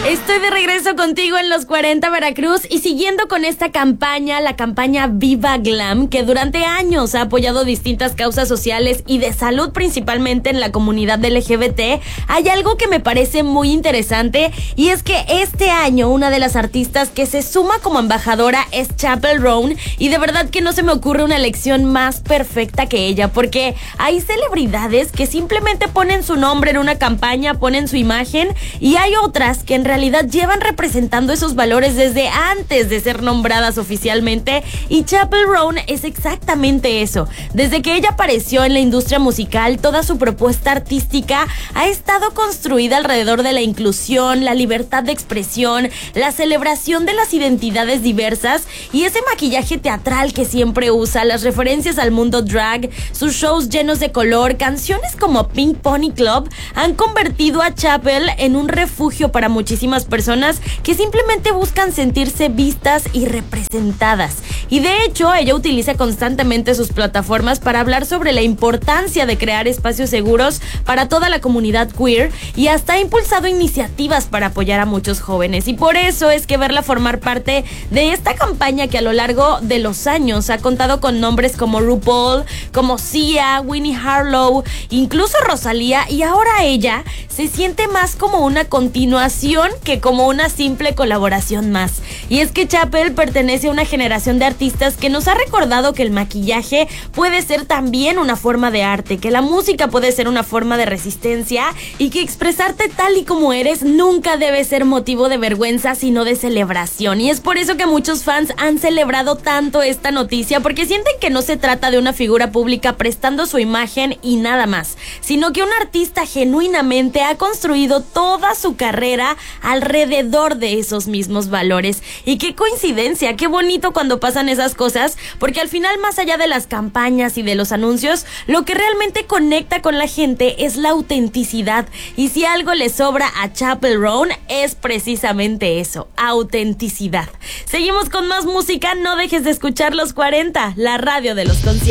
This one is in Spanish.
Estoy de regreso contigo en los 40 Veracruz y siguiendo con esta campaña, la campaña Viva Glam, que durante años ha apoyado distintas causas sociales y de salud, principalmente en la comunidad LGBT. Hay algo que me parece muy interesante y es que este año una de las artistas que se suma como embajadora es Chappell Roan, y de verdad que no se me ocurre una elección más perfecta que ella, porque hay celebridades que simplemente ponen su nombre en una campaña, ponen su imagen, y hay otras que en realidad llevan representando esos valores desde antes de ser nombradas oficialmente, y Chappell Roan es exactamente eso. Desde que ella apareció en la industria musical, toda su propuesta artística ha estado construida alrededor de la inclusión, la libertad de expresión, la celebración de las identidades diversas, y ese maquillaje teatral que siempre usa, las referencias al mundo drag, sus shows llenos de color, canciones como Pink Pony Club han convertido a Chappell en un refugio para muchísimas personas que simplemente buscan sentirse vistas y representadas. Y de hecho, ella utiliza constantemente sus plataformas para hablar sobre la importancia de crear espacios seguros para toda la comunidad queer, y hasta ha impulsado iniciativas para apoyar a muchos jóvenes. Y por eso es que verla formar parte de esta campaña, que a lo largo de los años ha contado con nombres como RuPaul, como Sia, Winnie Harlow, incluso Rosalía, y ahora ella se siente más como una continuación que como una simple colaboración más. Y es que Chappell pertenece a una generación de artistas que nos ha recordado que el maquillaje puede ser también una forma de arte, que la música puede ser una forma de resistencia, y que expresarte tal y como eres nunca debe ser motivo de vergüenza, sino de celebración. Y es por eso que muchos fans han celebrado tanto esta noticia, porque sienten que no se trata de una figura pública prestando su imagen y nada más, sino que un artista genuinamente ha construido toda su carrera alrededor de esos mismos valores. Y qué coincidencia, qué bonito cuando pasan esas cosas, porque al final, más allá de las campañas y de los anuncios, lo que realmente conecta con la gente es la autenticidad. Y si algo le sobra a Chappell Roan es precisamente eso, autenticidad. Seguimos con más música, no dejes de escuchar los 40, la radio de los conciertos.